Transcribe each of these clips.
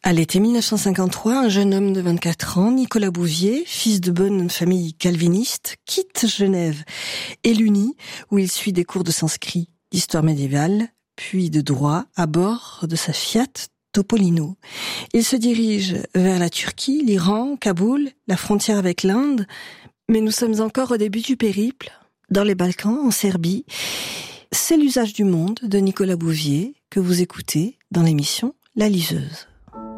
À l'été 1953, un jeune homme de 24 ans, Nicolas Bouvier, fils de bonne famille calviniste, quitte Genève et l'Uni, où il suit des cours de sanskrit, d'histoire médiévale, puis de droit, à bord de sa Fiat Topolino. Il se dirige vers la Turquie, l'Iran, Kaboul, la frontière avec l'Inde, mais nous sommes encore au début du périple, dans les Balkans, en Serbie. C'est l'usage du monde de Nicolas Bouvier que vous écoutez dans l'émission La Liseuse.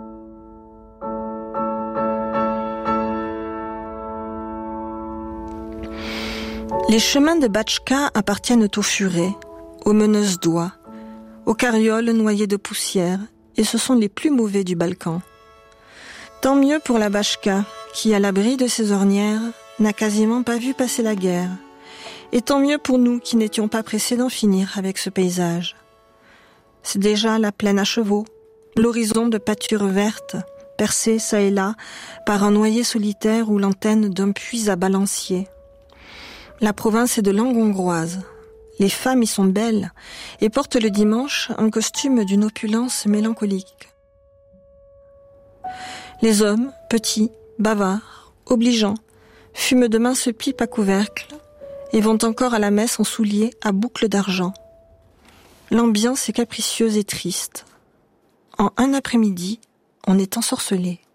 Les chemins de Batchka appartiennent aux furets, aux meneuses d'oies, aux carrioles noyées de poussière, et ce sont les plus mauvais du Balkan. Tant mieux pour la Bachka, qui, à l'abri de ses ornières, n'a quasiment pas vu passer la guerre. Et tant mieux pour nous qui n'étions pas pressés d'en finir avec ce paysage. C'est déjà la plaine à chevaux, l'horizon de pâtures vertes, percé çà et là par un noyer solitaire ou l'antenne d'un puits à balancier. La province est de langue hongroise. Les femmes y sont belles et portent le dimanche un costume d'une opulence mélancolique. Les hommes, petits, bavards, obligeants, fument de minces pipes à couvercle et vont encore à la messe en souliers à boucles d'argent. L'ambiance est capricieuse et triste. En un après-midi, on est ensorcelé.